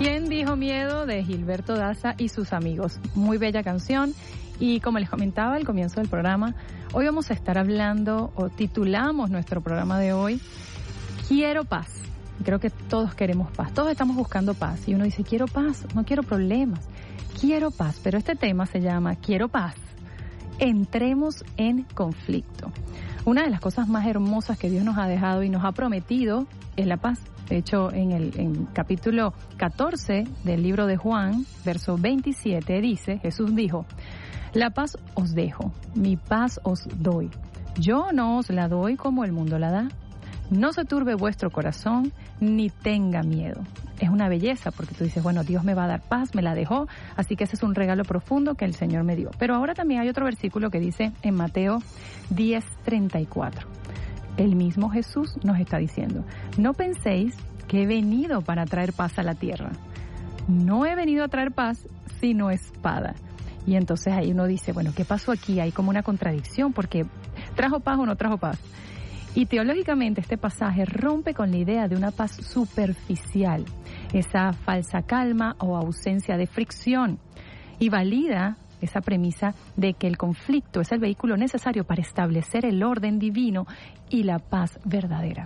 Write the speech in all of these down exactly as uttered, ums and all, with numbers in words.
¿Quién dijo miedo? De Gilberto Daza y sus amigos. Muy bella canción. Y como les comentaba al comienzo del programa, hoy vamos a estar hablando, o titulamos nuestro programa de hoy, Quiero paz. Creo que todos queremos paz, todos estamos buscando paz. Y uno dice, quiero paz, no quiero problemas, quiero paz. Pero este tema se llama Quiero paz. Entremos en conflicto. Una de las cosas más hermosas que Dios nos ha dejado y nos ha prometido es la paz. De hecho, en el en capítulo catorce del libro de Juan, verso veintisiete, dice, Jesús dijo, la paz os dejo, mi paz os doy. Yo no os la doy como el mundo la da. No se turbe vuestro corazón, ni tenga miedo. Es una belleza porque tú dices, bueno, Dios me va a dar paz, me la dejó, así que ese es un regalo profundo que el Señor me dio. Pero ahora también hay otro versículo que dice en Mateo diez treinta y cuatro. El mismo Jesús nos está diciendo, no penséis que he venido para traer paz a la tierra. No he venido a traer paz, sino espada. Y entonces ahí uno dice, bueno, ¿qué pasó aquí? Hay como una contradicción porque ¿trajo paz o no trajo paz? Y teológicamente este pasaje rompe con la idea de una paz superficial, esa falsa calma o ausencia de fricción, y valida esa premisa de que el conflicto es el vehículo necesario para establecer el orden divino y la paz verdadera.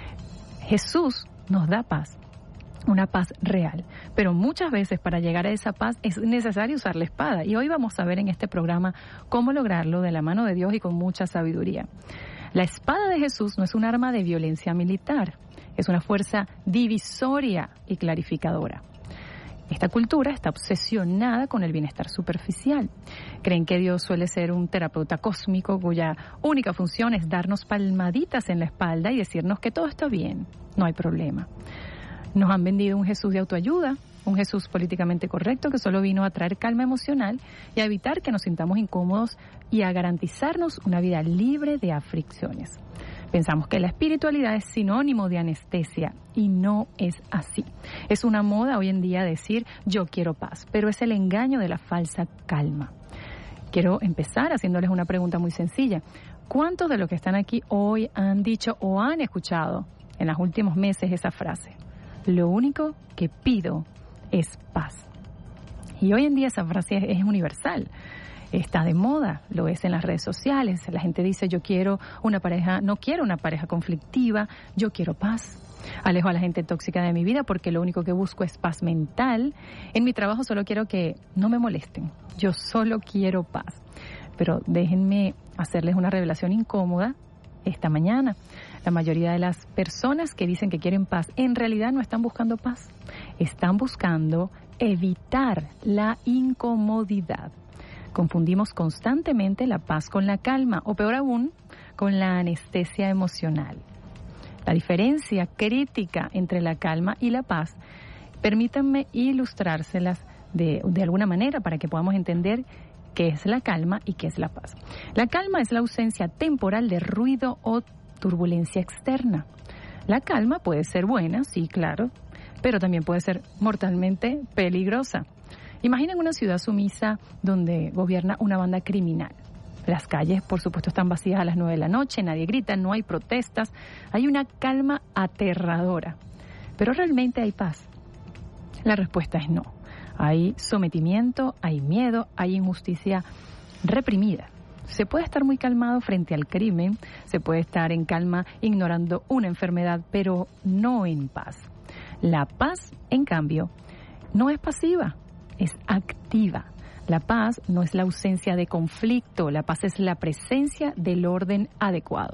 Jesús nos da paz, una paz real, pero muchas veces para llegar a esa paz es necesario usar la espada, y hoy vamos a ver en este programa cómo lograrlo de la mano de Dios y con mucha sabiduría. La espada de Jesús no es un arma de violencia militar, es una fuerza divisoria y clarificadora. Esta cultura está obsesionada con el bienestar superficial. Creen que Dios suele ser un terapeuta cósmico cuya única función es darnos palmaditas en la espalda y decirnos que todo está bien, no hay problema. Nos han vendido un Jesús de autoayuda, un Jesús políticamente correcto que solo vino a traer calma emocional y a evitar que nos sintamos incómodos y a garantizarnos una vida libre de aflicciones. Pensamos que la espiritualidad es sinónimo de anestesia y no es así. Es una moda hoy en día decir yo quiero paz, pero es el engaño de la falsa calma. Quiero empezar haciéndoles una pregunta muy sencilla. ¿Cuántos de los que están aquí hoy han dicho o han escuchado en los últimos meses esa frase? Lo único que pido es paz. Y hoy en día esa frase es, es universal. Está de moda, lo es en las redes sociales. La gente dice, yo quiero una pareja, no quiero una pareja conflictiva, yo quiero paz. Alejo a la gente tóxica de mi vida porque lo único que busco es paz mental. En mi trabajo solo quiero que no me molesten, yo solo quiero paz. Pero déjenme hacerles una revelación incómoda esta mañana. La mayoría de las personas que dicen que quieren paz, en realidad no están buscando paz. Están buscando evitar la incomodidad. Confundimos constantemente la paz con la calma, o peor aún, con la anestesia emocional. La diferencia crítica entre la calma y la paz, permítanme ilustrárselas de, de alguna manera para que podamos entender qué es la calma y qué es la paz. La calma es la ausencia temporal de ruido o turbulencia externa. La calma puede ser buena, sí, claro, pero también puede ser mortalmente peligrosa. Imaginen una ciudad sumisa donde gobierna una banda criminal. Las calles, por supuesto, están vacías a las nueve de la noche, nadie grita, no hay protestas, hay una calma aterradora. ¿Pero realmente hay paz? La respuesta es no. Hay sometimiento, hay miedo, hay injusticia reprimida. Se puede estar muy calmado frente al crimen, se puede estar en calma ignorando una enfermedad, pero no en paz. La paz, en cambio, no es pasiva, es activa. La paz no es la ausencia de conflicto, la paz es la presencia del orden adecuado.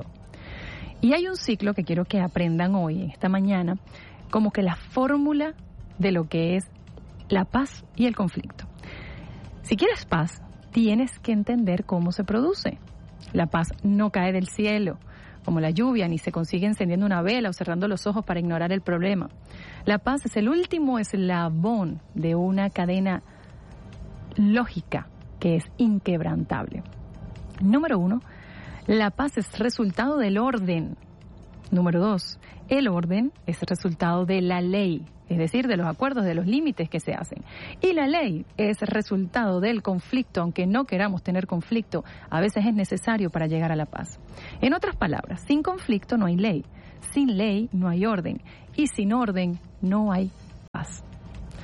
Y hay un ciclo que quiero que aprendan hoy, esta mañana, como que la fórmula de lo que es la paz y el conflicto. Si quieres paz, tienes que entender cómo se produce. La paz no cae del cielo, como la lluvia, ni se consigue encendiendo una vela o cerrando los ojos para ignorar el problema. La paz es el último eslabón de una cadena lógica que es inquebrantable. Número uno, la paz es resultado del orden. Número dos, el orden es resultado de la ley, es decir, de los acuerdos, de los límites que se hacen. Y la ley es resultado del conflicto, aunque no queramos tener conflicto, a veces es necesario para llegar a la paz. En otras palabras, sin conflicto no hay ley, sin ley no hay orden, y sin orden no hay paz.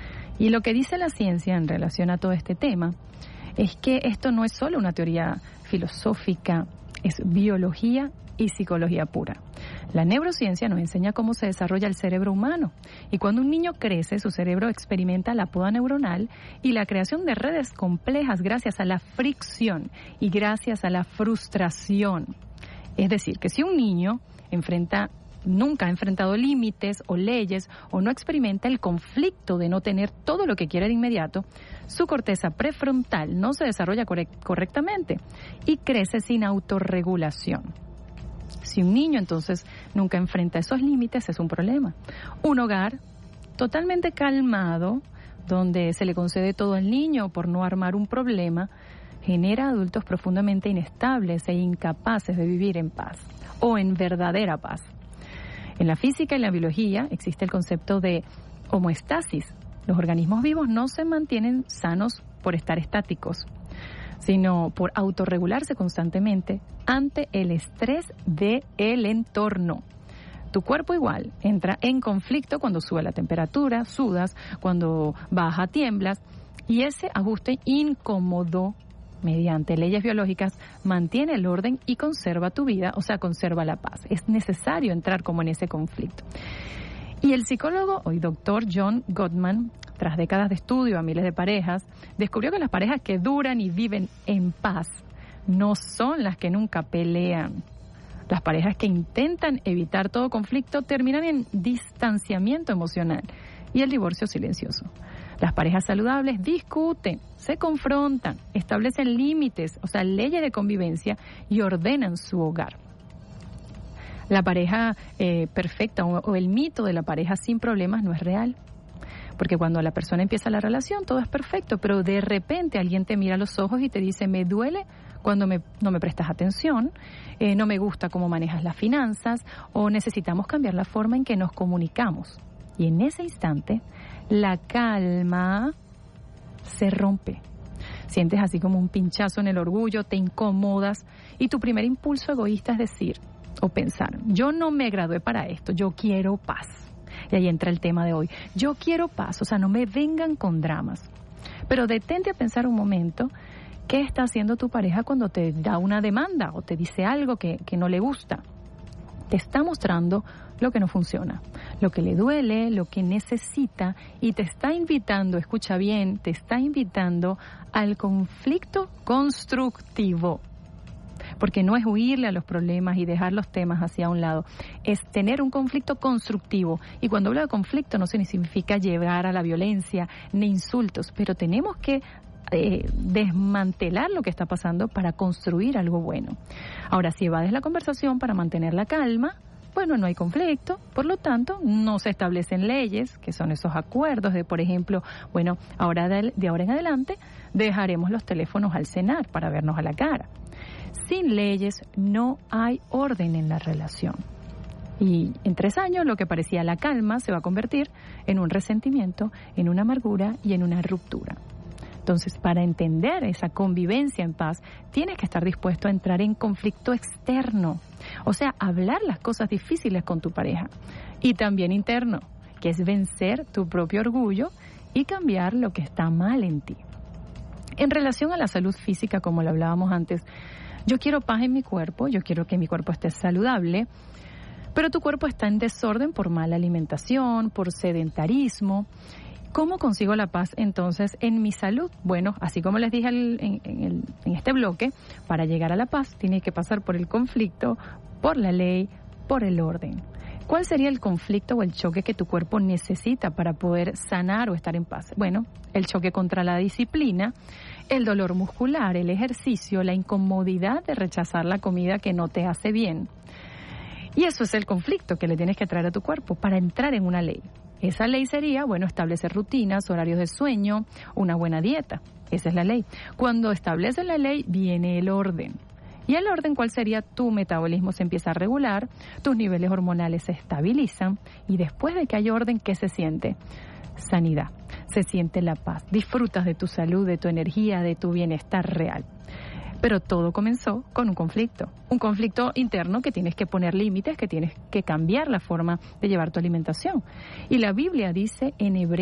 Y lo que dice la ciencia en relación a todo este tema es que esto no es solo una teoría filosófica, es biología y psicología pura. La neurociencia nos enseña cómo se desarrolla el cerebro humano y cuando un niño crece, su cerebro experimenta la poda neuronal y la creación de redes complejas gracias a la fricción y gracias a la frustración. Es decir, que si un niño enfrenta nunca ha enfrentado límites o leyes o no experimenta el conflicto de no tener todo lo que quiere de inmediato, su corteza prefrontal no se desarrolla correct- correctamente y crece sin autorregulación. Si un niño entonces nunca enfrenta esos límites, es un problema. Un hogar totalmente calmado, donde se le concede todo al niño por no armar un problema, genera adultos profundamente inestables e incapaces de vivir en paz o en verdadera paz. En la física y la biología existe el concepto de homeostasis. Los organismos vivos no se mantienen sanos por estar estáticos, sino por autorregularse constantemente ante el estrés del entorno. Tu cuerpo igual entra en conflicto cuando sube la temperatura, sudas, cuando baja, tiemblas, y ese ajuste incómodo mediante leyes biológicas mantiene el orden y conserva tu vida, o sea, conserva la paz. Es necesario entrar como en ese conflicto. Y el psicólogo, hoy doctor John Gottman, tras décadas de estudio a miles de parejas, descubrió que las parejas que duran y viven en paz no son las que nunca pelean. Las parejas que intentan evitar todo conflicto terminan en distanciamiento emocional y el divorcio silencioso. Las parejas saludables discuten, se confrontan, establecen límites, o sea, leyes de convivencia y ordenan su hogar. La pareja eh, perfecta o, o el mito de la pareja sin problemas no es real. Porque cuando la persona empieza la relación todo es perfecto, pero de repente alguien te mira a los ojos y te dice, me duele cuando me, no me prestas atención, eh, no me gusta cómo manejas las finanzas o necesitamos cambiar la forma en que nos comunicamos. Y en ese instante la calma se rompe. Sientes así como un pinchazo en el orgullo, te incomodas y tu primer impulso egoísta es decir o pensar, yo no me gradué para esto, yo quiero paz. Y ahí entra el tema de hoy. Yo quiero paz, o sea, no me vengan con dramas. Pero detente a pensar un momento, ¿qué está haciendo tu pareja cuando te da una demanda o te dice algo que, que no le gusta? Te está mostrando lo que no funciona, lo que le duele, lo que necesita y te está invitando, escucha bien, te está invitando al conflicto constructivo. Porque no es huirle a los problemas y dejar los temas hacia un lado, es tener un conflicto constructivo. Y cuando hablo de conflicto no significa llegar a la violencia ni insultos, pero tenemos que eh, desmantelar lo que está pasando para construir algo bueno. Ahora, si evades la conversación para mantener la calma, bueno, no hay conflicto, por lo tanto, no se establecen leyes, que son esos acuerdos de, por ejemplo, bueno, ahora de, de ahora en adelante dejaremos los teléfonos al cenar para vernos a la cara. Sin leyes no hay orden en la relación. Y en tres años lo que parecía la calma se va a convertir en un resentimiento, en una amargura y en una ruptura. Entonces, para entender esa convivencia en paz, tienes que estar dispuesto a entrar en conflicto externo. O sea, hablar las cosas difíciles con tu pareja. Y también interno, que es vencer tu propio orgullo y cambiar lo que está mal en ti. En relación a la salud física, como lo hablábamos antes, yo quiero paz en mi cuerpo, yo quiero que mi cuerpo esté saludable, pero tu cuerpo está en desorden por mala alimentación, por sedentarismo. ¿Cómo consigo la paz entonces en mi salud? Bueno, así como les dije en, en, el, en este bloque, para llegar a la paz tienes que pasar por el conflicto, por la ley, por el orden. ¿Cuál sería el conflicto o el choque que tu cuerpo necesita para poder sanar o estar en paz? Bueno, el choque contra la disciplina, el dolor muscular, el ejercicio, la incomodidad de rechazar la comida que no te hace bien. Y eso es el conflicto que le tienes que traer a tu cuerpo para entrar en una ley. Esa ley sería, bueno, establecer rutinas, horarios de sueño, una buena dieta. Esa es la ley. Cuando estableces la ley, viene el orden. ¿Y el orden cuál sería? Tu metabolismo se empieza a regular, tus niveles hormonales se estabilizan y después de que hay orden, ¿qué se siente? Sanidad. Se siente la paz. Disfrutas de tu salud, de tu energía, de tu bienestar real. Pero todo comenzó con un conflicto, un conflicto interno que tienes que poner límites, que tienes que cambiar la forma de llevar tu alimentación. Y la Biblia dice en Hebreos